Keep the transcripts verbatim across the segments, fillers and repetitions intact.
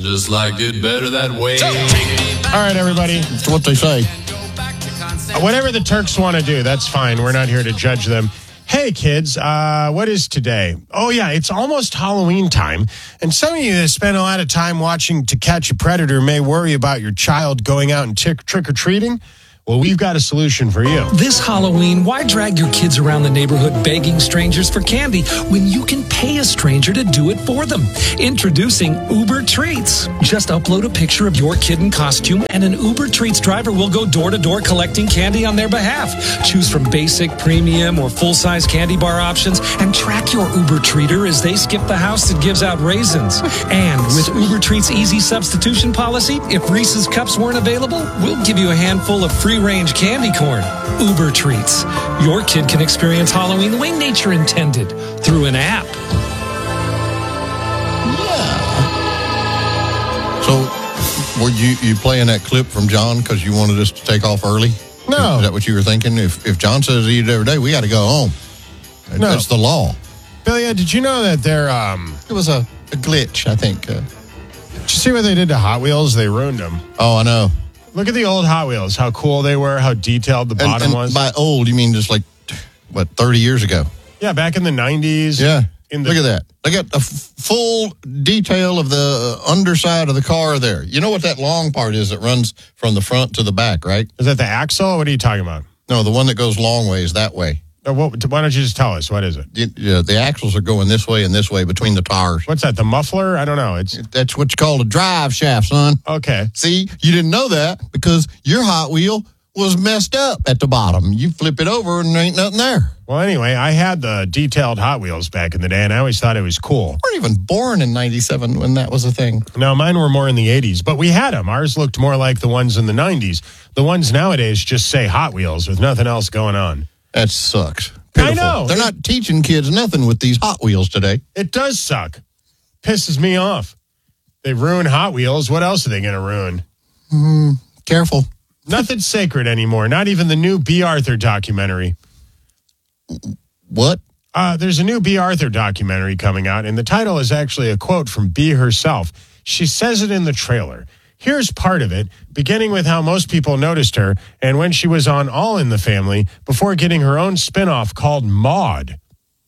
just liked it better that way. All right, everybody. That's what they say. Whatever the Turks want to do, that's fine. We're not here to judge them. Hey, kids, uh, what is today? Oh, yeah, it's almost Halloween time. And some of you that spend a lot of time watching To Catch a Predator may worry about your child going out and tick- trick-or-treating. Well, we've got a solution for you. This Halloween, why drag your kids around the neighborhood begging strangers for candy when you can pay a stranger to do it for them? Introducing Uber Treats. Just upload a picture of your kid in costume and an Uber Treats driver will go door to door collecting candy on their behalf. Choose from basic, premium, or full-size candy bar options and track your Uber Treater as they skip the house that gives out raisins. And with Uber Treats' easy substitution policy, if Reese's Cups weren't available, we'll give you a handful of free range candy corn. Uber Treats. Your kid can experience Halloween the way nature intended through an app. Yeah. So, were you, you playing that clip from John because you wanted us to take off early? No. Is that what you were thinking? If if John says eat it every day, we got to go home. No. That's the law. Billy, did you know that they're, um... It was a, a glitch, I think. Uh, Did you see what they did to Hot Wheels? They ruined them. oh, I know. Look at the old Hot Wheels, how cool they were, how detailed the And, bottom and was. by old, you mean just like, what, thirty years ago? Yeah, back in the nineties. Yeah. In the, Look at that. They got a f- full detail of the uh, underside of the car there. You know what that long part is that runs from the front to the back, right? Is that the axle? What are you talking about? No, the one that goes long ways that way. Uh, what, why don't you just tell us? What is it? You, yeah, the axles are going this way and this way between the tires. What's that, the muffler? I don't know. It's That's what you call a drive shaft, son. okay. See, you didn't know that because your Hot Wheel was messed up at the bottom. You flip it over and there ain't nothing there. Well, anyway, I had the detailed Hot Wheels back in the day, and I always thought it was cool. We weren't even born in ninety-seven when that was a thing. No, mine were more in the eighties, but we had them. Ours looked more like the ones in the nineties. The ones nowadays just say Hot Wheels with nothing else going on. That sucks. I know. They're not teaching kids nothing with these Hot Wheels today. It does suck. Pisses me off. They ruin Hot Wheels. What else are they going to ruin? Mm, careful. Nothing's sacred anymore. Not even the new B. Arthur documentary. What? Uh, there's a new B. Arthur documentary coming out, and the title is actually a quote from B. herself. She says it in the trailer. Here's part of it, beginning with how most people noticed her and when she was on All in the Family before getting her own spinoff called Maude.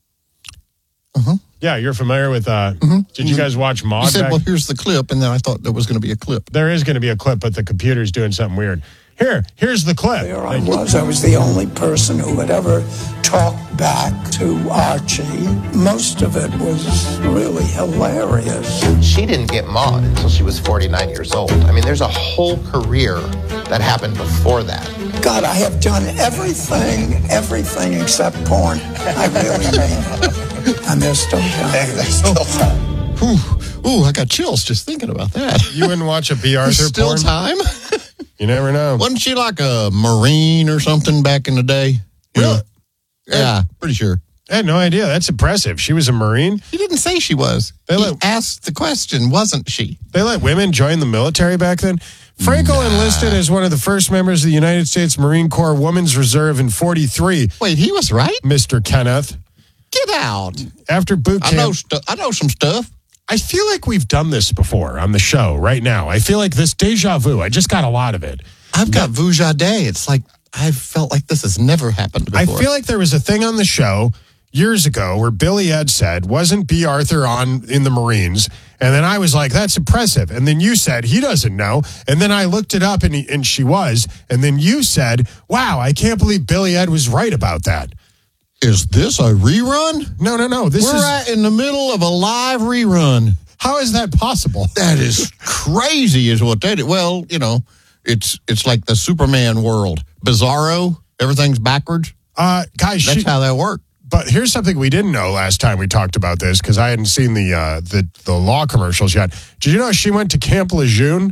Uh-huh. Yeah, you're familiar with, uh, mm-hmm. did you guys watch Maude? You said, back? well, here's the clip, and then I thought there was going to be a clip. There is going to be a clip, but the computer's doing something weird. Here, here's the clip. There I was. I was the only person who would ever talk back to Archie. Most of it was really hilarious. She didn't get Maude until she was forty-nine years old. I mean, there's a whole career that happened before that. God, I have done everything, everything except porn. I really mean it. And they're still young. They're still fun. Ooh, ooh, I got chills just thinking about that. You wouldn't watch a B. Arthur There's still porn? time? You never know. Wasn't she like a Marine or something back in the day? You Really? know? Yeah, pretty sure. I had no idea. That's impressive. She was a Marine. He didn't say she was. They he let- asked the question, wasn't she? They let women join the military back then. Franco Nah. enlisted as one of the first members of the United States Marine Corps Women's Reserve in forty-three. Wait, he was right? Mister Kenneth. Get out. After boot I camp, know, stu- I know some stuff. I feel like we've done this before on the show right now. I feel like this deja vu. I just got a lot of it. I've got Vujade. It's like, I felt like this has never happened before. I feel like there was a thing on the show years ago where Billy Ed said, wasn't B. Arthur on in the Marines? And then I was like, that's impressive. And then you said, he doesn't know. And then I looked it up and, he, and she was. And then you said, wow, I can't believe Billy Ed was right about that. Is this a rerun? No, no, no. This We're is right in the middle of a live rerun. How is that possible? That is crazy is what they did. Well, you know, it's it's like the Superman world. Bizarro, everything's backwards. Uh, guys, That's she, how that worked. but here's something we didn't know last time we talked about this because I hadn't seen the, uh, the the law commercials yet. Did you know she went to Camp Lejeune?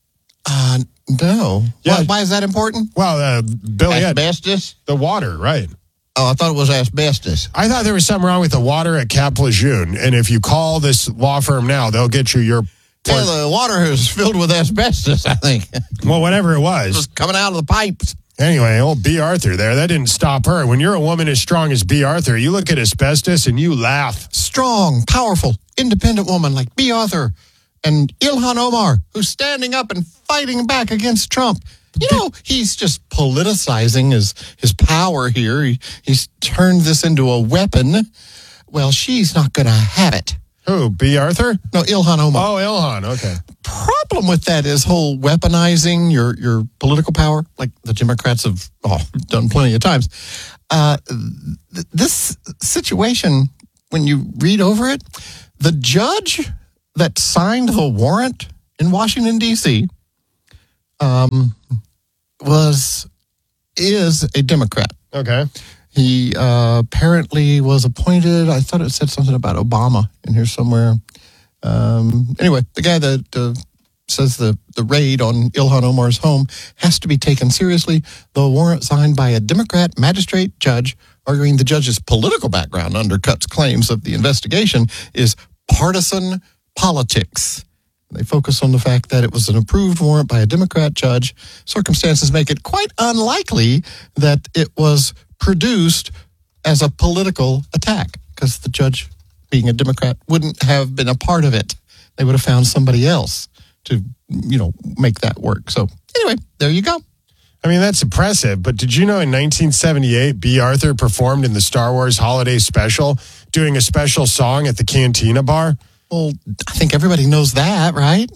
Uh, no. Yeah. Why, why is that important? Well, uh, Billy Ed, Asbestos? the water, right? Oh, I thought it was asbestos. I thought there was something wrong with the water at Camp Lejeune, and if you call this law firm now, they'll get you your... Yeah, the water is filled with asbestos, I think. Well, whatever it It was. was coming out of the pipes. Anyway, old B. Arthur there, that didn't stop her. When you're a woman as strong as B. Arthur, you look at asbestos and you laugh. Strong, powerful, independent woman like B. Arthur. and Ilhan Omar, who's standing up and fighting back against Trump. You know, he's just politicizing his, his power here. He, he's turned this into a weapon. Well, she's not going to have it. Who? B. Arthur? No, Ilhan Omar. Oh, Ilhan. Okay. Problem with that is whole weaponizing your, your political power, like the Democrats have oh, done plenty of times. Uh, th- this situation, when you read over it, the judge that signed the warrant in Washington, D C, um, was, is a Democrat. Okay. He uh, apparently was appointed, I thought it said something about Obama in here somewhere. Um, anyway, the guy that uh, says the, the raid on Ilhan Omar's home has to be taken seriously. The warrant signed by a Democrat magistrate judge, arguing the judge's political background undercuts claims of the investigation, is partisan politics. They focus on the fact that it was an approved warrant by a Democrat judge. Circumstances make it quite unlikely that it was produced as a political attack, because the judge, being a Democrat, wouldn't have been a part of it. They would have found somebody else to, you know, make that work. So anyway, there you go. I mean, that's impressive, but did you know in nineteen seventy-eight, B. Arthur performed in the Star Wars Holiday Special, doing a special song at the Cantina Bar? Well, I think everybody knows that, right?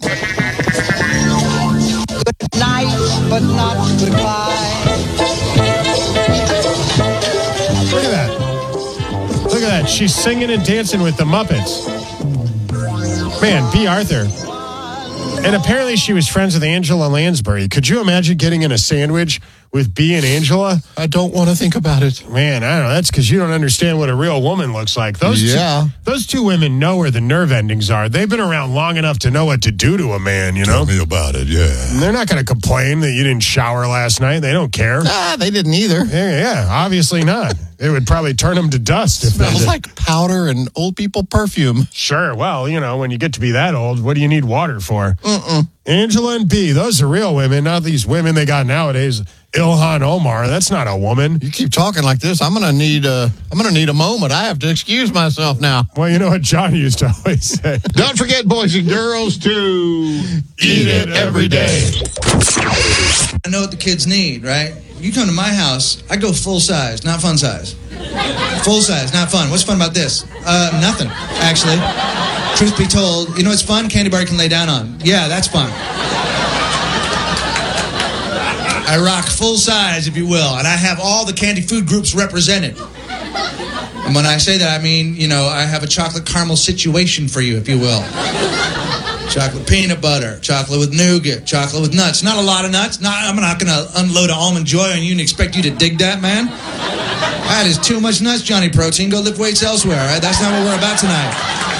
Good night, but not goodbye. Look at that. Look at that. She's singing and dancing with the Muppets. Man, B. Arthur. And apparently she was friends with Angela Lansbury. Could you imagine getting in a sandwich with B and Angela? I don't want to think about it. Man, I don't know. That's because you don't understand what a real woman looks like. Those yeah. Two, those two women know where the nerve endings are. They've been around long enough to know what to do to a man, you know? Tell me about it, yeah. And they're not going to complain that you didn't shower last night. They don't care. Ah, they didn't either. Yeah, yeah, obviously not. It would probably turn them to dust. If Smells they did. like powder and old people perfume. Sure. Well, you know, when you get to be that old, what do you need water for? Mm-mm. Angela and B, those are real women, not these women they got nowadays. Ilhan Omar, that's not a woman. You keep talking like this, I'm gonna need a, I'm gonna need a moment. I have to excuse myself now. Well, you know what John used to always say. Don't forget, boys and girls, to eat it every day. I know what the kids need, right? You come to my house, I go full size, not fun size. Full size, not fun. What's fun about this? Uh, nothing, actually. Truth be told, you know what's fun? Candy bar you can lay down on. Yeah, that's fun. I rock full size, if you will, and I have all the candy food groups represented. And when I say that, I mean, you know, I have a chocolate caramel situation for you, if you will. Chocolate peanut butter, chocolate with nougat, chocolate with nuts. Not a lot of nuts. Not, I'm not going to unload an Almond Joy on you and expect you to dig that, man. That is too much nuts, Johnny Protein. Go lift weights elsewhere, right? That's not what we're about tonight.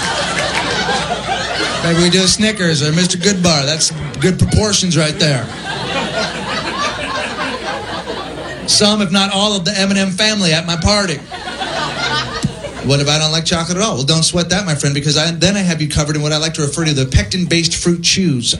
Maybe we do a Snickers or Mister Goodbar. That's good proportions right there. Some, if not all, of the M and M family at my party. What if I don't like chocolate at all? Well, don't sweat that, my friend, because I, then I have you covered in what I like to refer to the pectin-based fruit chews.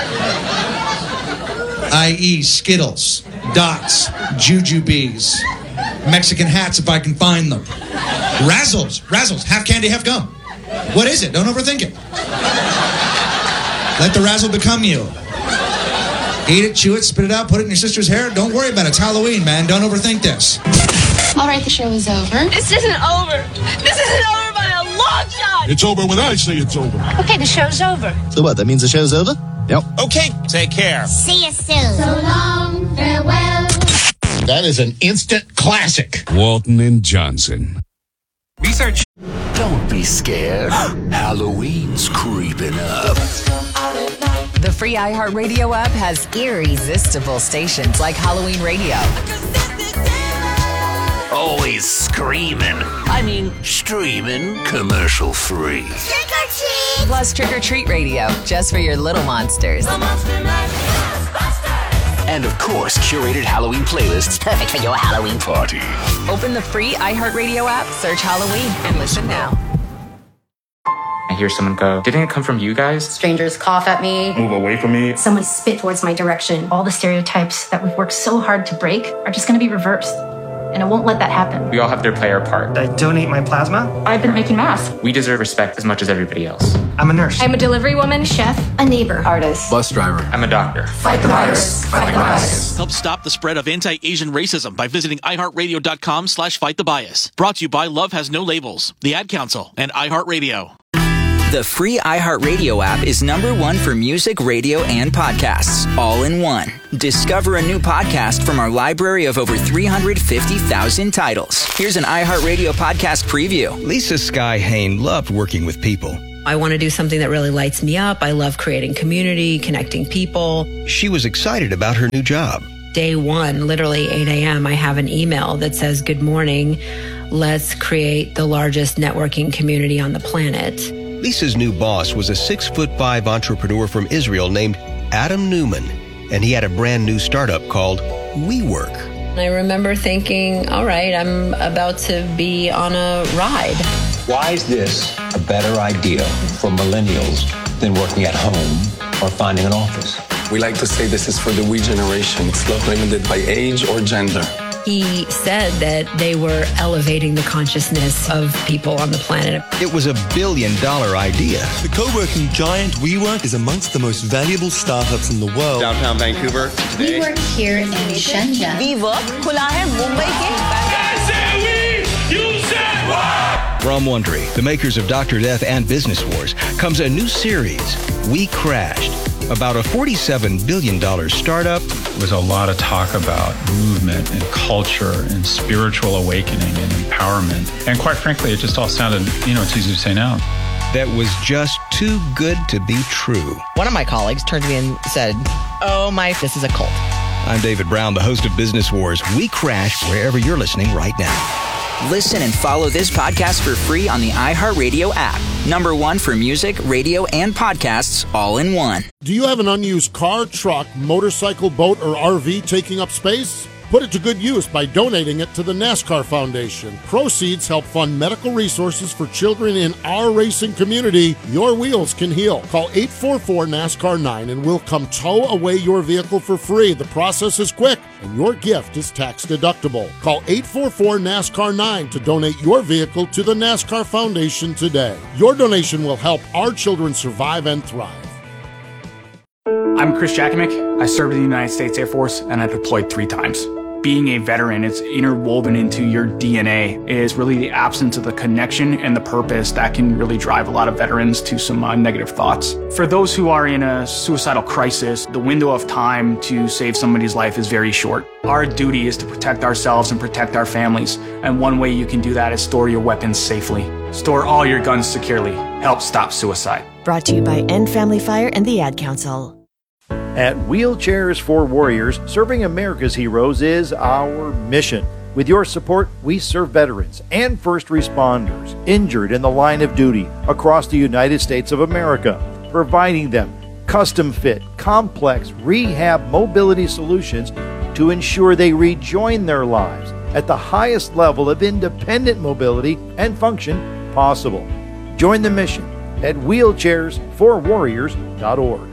that is. Skittles, Dots, Jujubes, Mexican hats if I can find them. Razzles, Razzles, half candy, half gum. What is it? Don't overthink it. Let the razzle become you. Eat it, chew it, spit it out, put it in your sister's hair. Don't worry about it. It's Halloween, man. Don't overthink this. All right, the show is over. This isn't over. This isn't over by a long shot. It's over when I say it's over. Okay, the show's over. So what, that means the show's over? Yep. Okay, take care. See you soon. So long, farewell. That is an instant classic. Walton and Johnson. Research. Don't be scared. Halloween's creeping up. The free iHeartRadio app has irresistible stations like Halloween Radio. Always screaming. I mean, streaming commercial free. Trick or treat! Plus Trick or Treat Radio, just for your little monsters. And of course, curated Halloween playlists perfect for your Halloween party. Open the free iHeartRadio app, search Halloween, and listen now. I hear someone go, didn't it come from you guys? Strangers cough at me. Move away from me. Someone spit towards my direction. All the stereotypes that we've worked so hard to break are just going to be reversed. and I won't let that happen. We all have to play our part. I donate my plasma. I've been making masks. We deserve respect as much as everybody else. I'm a nurse. I'm a delivery woman, chef, a neighbor, artist, Bus driver. I'm a doctor. Fight the virus. Fight the bias. Help stop the spread of anti-Asian racism by visiting iHeartRadio.com slash fight the bias. Brought to you by Love Has No Labels, the Ad Council, and iHeartRadio. The free iHeartRadio app is number one for music, radio, and podcasts, all in one. Discover a new podcast from our library of over three hundred fifty thousand titles. Here's an iHeartRadio podcast preview. Lisa Sky Hain loved working with people. I want to do something that really lights me up. I love creating community, connecting people. She was excited about her new job. Day one, literally eight a.m., I have an email that says, "Good morning. Let's create the largest networking community on the planet." Lisa's new boss was a six foot five entrepreneur from Israel named Adam Newman, and he had a brand new startup called WeWork. I remember thinking, all right, I'm about to be on a ride. Why is this a better idea for millennials than working at home or finding an office? We like to say this is for the we generation. It's not limited by age or gender. He said that they were elevating the consciousness of people on the planet. It was a billion dollar idea. The co-working giant WeWork is amongst the most valuable startups in the world. Downtown Vancouver today. We work here in Shenzhen. WeWork खुला है मुंबई के From Wondery, the makers of Doctor Death and Business Wars, comes a new series, We Crashed, about a forty-seven billion dollars startup. There was a lot of talk about movement and culture and spiritual awakening and empowerment. And quite frankly, it just all sounded, you know, it's easy to say now. That was just too good to be true. One of my colleagues turned to me and said, "Oh my, this is a cult." I'm David Brown, the host of Business Wars. We Crashed wherever you're listening right now. Listen and follow this podcast for free on the iHeartRadio app. Number one for music, radio, and podcasts, all in one. Do you have an unused car, truck, motorcycle, boat, or R V taking up space? Put it to good use by donating it to the NASCAR Foundation. Proceeds help fund medical resources for children in our racing community. Your wheels can heal. Call eight four four NASCAR nine and we'll come tow away your vehicle for free. The process is quick and your gift is tax deductible. Call eight four four NASCAR nine to donate your vehicle to the NASCAR Foundation today. Your donation will help our children survive and thrive. I'm Chris Jakimick. I served in the United States Air Force and I deployed three times. Being a veteran, it's interwoven into your D N A. It is really the absence of the connection and the purpose that can really drive a lot of veterans to some uh, negative thoughts. For those who are in a suicidal crisis, the window of time to save somebody's life is very short. Our duty is to protect ourselves and protect our families. And one way you can do that is store your weapons safely. Store all your guns securely. Help stop suicide. Brought to you by End Family Fire and the Ad Council. At Wheelchairs for Warriors, serving America's heroes is our mission. With your support, we serve veterans and first responders injured in the line of duty across the United States of America, providing them custom-fit, complex rehab mobility solutions to ensure they rejoin their lives at the highest level of independent mobility and function possible. Join the mission at wheelchairs for warriors dot org.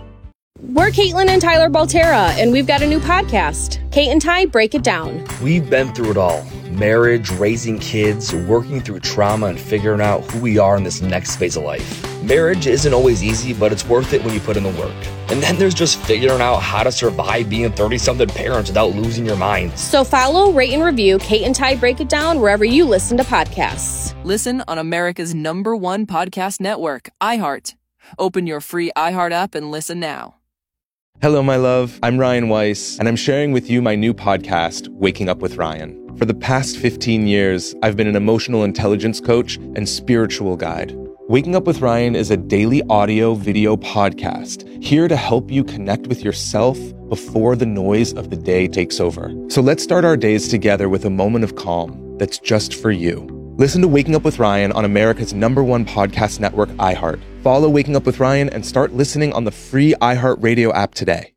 We're Caitlin and Tyler Baltera, and we've got a new podcast, Kate and Ty Break It Down. We've been through it all. Marriage, raising kids, working through trauma, and figuring out who we are in this next phase of life. Marriage isn't always easy, but it's worth it when you put in the work. And then there's just figuring out how to survive being thirty-something parents without losing your mind. So follow, rate, and review Kate and Ty Break It Down wherever you listen to podcasts. Listen on America's number one podcast network, iHeart. Open your free iHeart app and listen now. Hello, my love. I'm Ryan Weiss, and I'm sharing with you my new podcast, Waking Up with Ryan. For the past fifteen years, I've been an emotional intelligence coach and spiritual guide. Waking Up with Ryan is a daily audio video podcast here to help you connect with yourself before the noise of the day takes over. So let's start our days together with a moment of calm that's just for you. Listen to Waking Up with Ryan on America's number one podcast network, iHeart. Follow Waking Up with Ryan and start listening on the free iHeartRadio app today.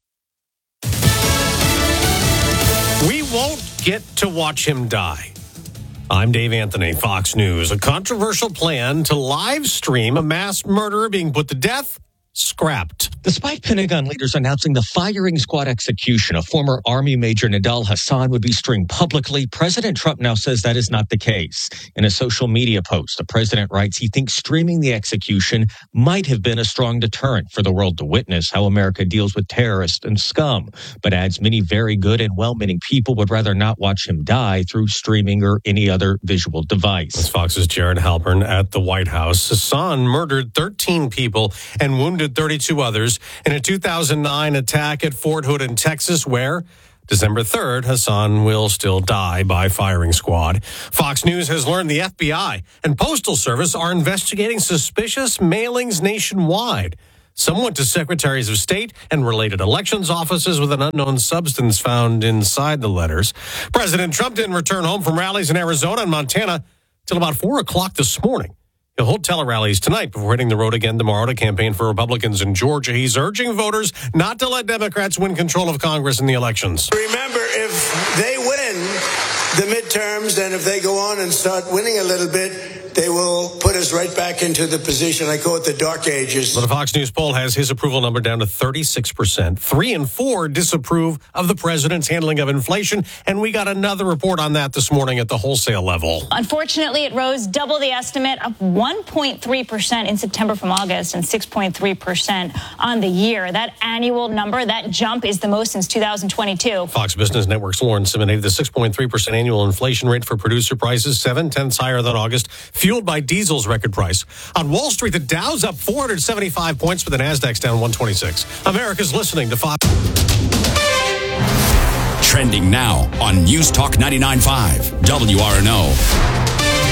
We won't get to watch him die. I'm Dave Anthony, Fox News. A controversial plan to live stream a mass murderer being put to death scrapped. Despite Pentagon leaders announcing the firing squad execution of former Army Major Nidal Hasan would be streamed publicly, President Trump now says that is not the case. In a social media post, the president writes he thinks streaming the execution might have been a strong deterrent for the world to witness how America deals with terrorists and scum, but adds many very good and well-meaning people would rather not watch him die through streaming or any other visual device. That's Fox's Jared Halpern at the White House. Hasan murdered thirteen people and wounded thirty-two others in a two thousand nine attack at Fort Hood in Texas, where December third, Hasan will still die by firing squad. Fox News has learned the F B I and Postal Service are investigating suspicious mailings nationwide. Some went to secretaries of state and related elections offices with an unknown substance found inside the letters. President Trump didn't return home from rallies in Arizona and Montana till about four o'clock this morning. He'll hold tele-rallies tonight before hitting the road again tomorrow to campaign for Republicans in Georgia. He's urging voters not to let Democrats win control of Congress in the elections. Remember, if they win the midterms and if they go on and start winning a little bit, they will put us right back into the position. I call it the dark ages. Well, the Fox News poll has his approval number down to thirty-six percent. Three and four disapprove of the president's handling of inflation. And we got another report on that this morning at the wholesale level. Unfortunately, it rose double the estimate of one point three percent in September from August and six point three percent on the year. That annual number, that jump, is the most since two thousand twenty-two. Fox Business Network's Lauren Simonet, the six point three percent annual inflation rate for producer prices, seven tenths higher than August, fueled by diesel's record price. On Wall Street, the Dow's up four hundred seventy-five points, for the Nasdaq's down one twenty-six. America's listening to Fox. Trending now on News Talk ninety-nine point five, W R N O.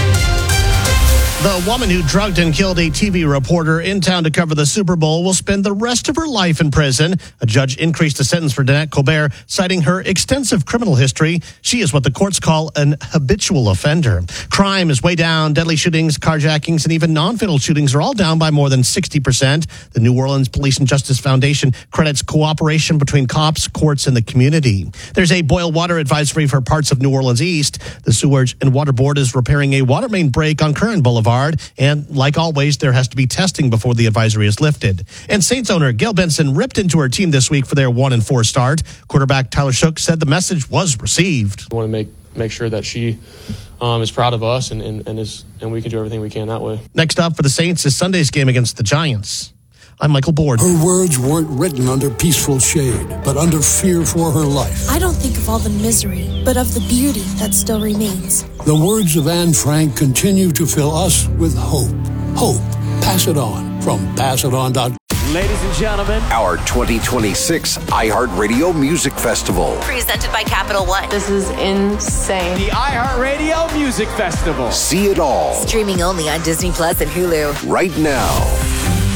The woman who drugged and killed a T V reporter in town to cover the Super Bowl will spend the rest of her life in prison. A judge increased the sentence for Danette Colbert, citing her extensive criminal history. She is what the courts call an habitual offender. Crime is way down. Deadly shootings, carjackings, and even non-fatal shootings are all down by more than sixty percent. The New Orleans Police and Justice Foundation credits cooperation between cops, courts, and the community. There's a boil water advisory for parts of New Orleans East. The Sewerage and Water Board is repairing a water main break on Curran Boulevard. And like always, there has to be testing before the advisory is lifted. And Saints owner Gail Benson ripped into her team this week for their one and four start. Quarterback Tyler Shook said the message was received. I want to make make sure that she um, is proud of us and, and, and is and we can do everything we can that way. Next up for the Saints is Sunday's game against the Giants. I'm Michael Board. Her words weren't written under peaceful shade, but under fear for her life. I don't think of all the misery, but of the beauty that still remains. The words of Anne Frank continue to fill us with hope. Hope. Pass it on from pass it on dot com. Ladies and gentlemen, our twenty twenty-six iHeartRadio Music Festival. Presented by Capital One. This is insane. The iHeartRadio Music Festival. See it all. Streaming only on Disney Plus and Hulu. Right now.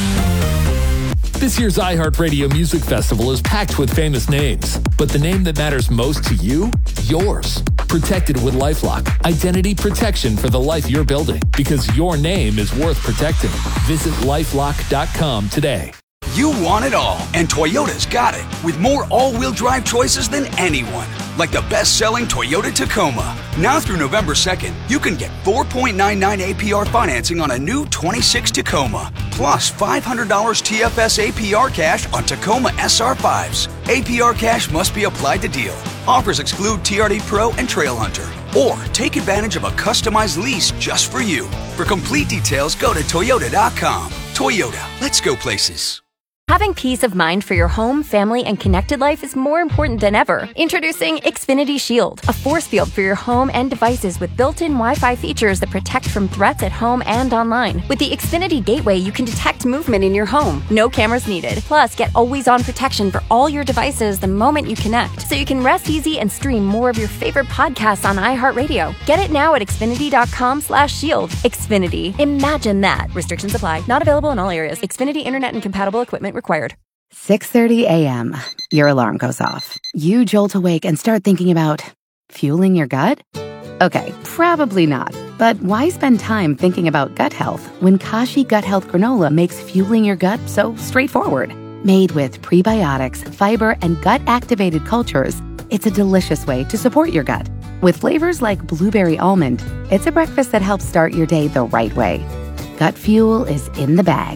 This year's iHeartRadio Music Festival is packed with famous names, but the name that matters most to you? Yours. Protected with LifeLock. Identity protection for the life you're building, because your name is worth protecting. Visit lifelock dot com today. You want it all, and Toyota's got it, with more all-wheel drive choices than anyone. Like the best-selling Toyota Tacoma. Now through November second, you can get four point nine nine A P R financing on a new twenty-six Tacoma, plus five hundred dollars T F S A P R cash on Tacoma S R fives. A P R cash must be applied to deal. Offers exclude T R D Pro and Trail Hunter. Or take advantage of a customized lease just for you. For complete details, go to Toyota dot com. Toyota, let's go places. Having peace of mind for your home, family, and connected life is more important than ever. Introducing Xfinity Shield, a force field for your home and devices with built-in Wi-Fi features that protect from threats at home and online. With the Xfinity Gateway, you can detect movement in your home. No cameras needed. Plus, get always-on protection for all your devices the moment you connect, so you can rest easy and stream more of your favorite podcasts on iHeartRadio. Get it now at Xfinity dot com slash shield. Xfinity. Imagine that. Restrictions apply. Not available in all areas. Xfinity Internet and compatible equipment required. six thirty a.m. Your alarm goes off. You jolt awake and start thinking about fueling your gut? Okay, probably not. But why spend time thinking about gut health when Kashi Gut Health Granola makes fueling your gut so straightforward? Made with prebiotics, fiber, and gut-activated cultures, it's a delicious way to support your gut. With flavors like blueberry almond, it's a breakfast that helps start your day the right way. Gut fuel is in the bag.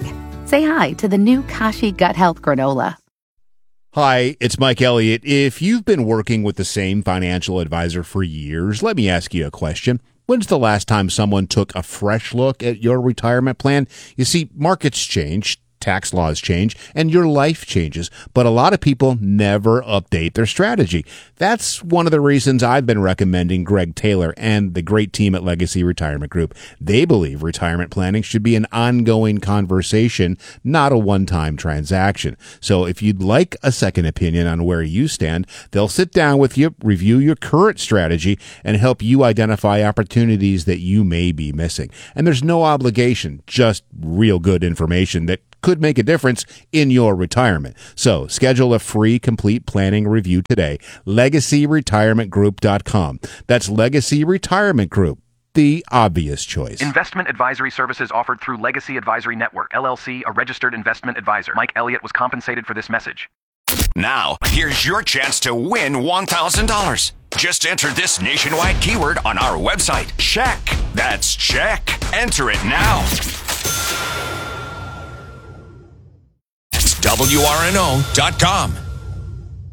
Say hi to the new Kashi Gut Health Granola. Hi, it's Mike Elliott. If you've been working with the same financial advisor for years, let me ask you a question. When's the last time someone took a fresh look at your retirement plan? You see, markets change, tax laws change, and your life changes, but a lot of people never update their strategy. That's one of the reasons I've been recommending Greg Taylor and the great team at Legacy Retirement Group. They believe retirement planning should be an ongoing conversation, not a one-time transaction. So if you'd like a second opinion on where you stand, they'll sit down with you, review your current strategy, and help you identify opportunities that you may be missing. And there's no obligation, just real good information that could make a difference in your retirement. So schedule a free complete planning review today. legacy retirement group dot com. That's Legacy Retirement Group, the obvious choice. Investment advisory services offered through Legacy Advisory Network, L L C, a registered investment advisor. Mike Elliott was compensated for this message. Now, here's your chance to win one thousand dollars. Just enter this nationwide keyword on our website. Check. That's check. Enter it now. W R N O dot com.